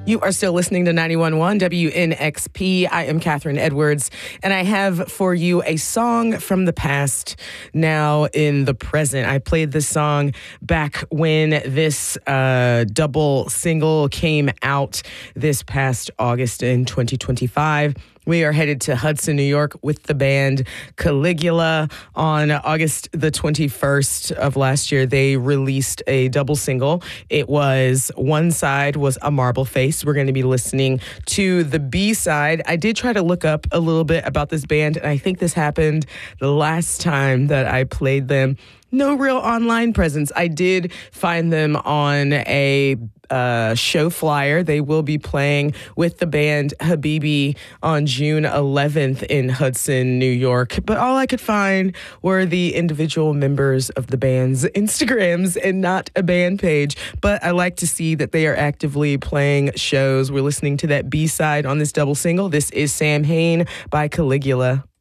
You are still listening to 91.1 WNXP. I am Catherine Edwards, and I have for you a song from the past, now in the present. I played this song back when this double single came out this past August in 2025. We are headed to Hudson, New York with the band Caligula. On August the 21st of last year, they released a double single. It was, one side was A Marble Face. We're going to be listening to the B side. I did try to look up a little bit about this band, and I think this happened the last time that I played them. No real online presence. I did find them on a show flyer. They will be playing with the band Habibi on June 11th in Hudson, New York. But all I could find were the individual members of the band's Instagrams and not a band page. But I like to see that they are actively playing shows. We're listening to that B-side on this double single. This is Sam Hain by Caligula.